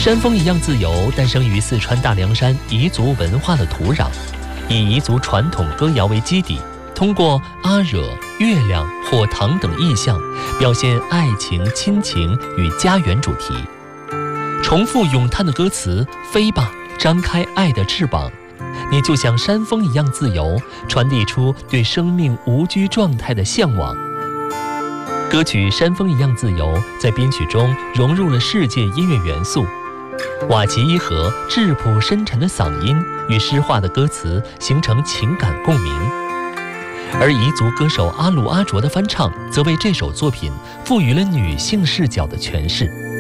山峰一样自由诞生于四川大凉山彝族文化的土壤，以彝族传统歌谣为基底，通过阿惹、月亮、火塘等意象，表现爱情、亲情与家园主题。重复咏叹的歌词“飞吧，张开爱的翅膀，你就像山峰一样自由”，传递出对生命无拘状态的向往。歌曲《山峰一样自由》在编曲中融入了世界音乐元素，瓦吉伊和质朴深沉的嗓音与诗化的歌词形成情感共鸣，而彝族歌手阿鲁阿卓的翻唱则为这首作品赋予了女性视角的诠释。